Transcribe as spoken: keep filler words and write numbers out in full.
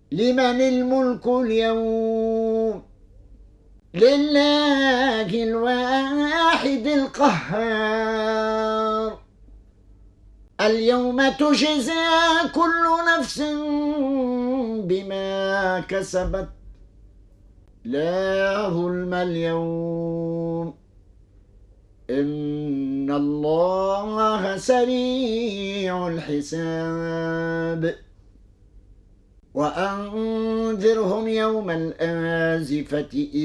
لمن الملك اليوم؟ لله الواحد القهار. اليوم تجزى كل نفس بما كسبت لا ظلم اليوم إن الله سريع الحساب. وأنذرهم يوم الآزفة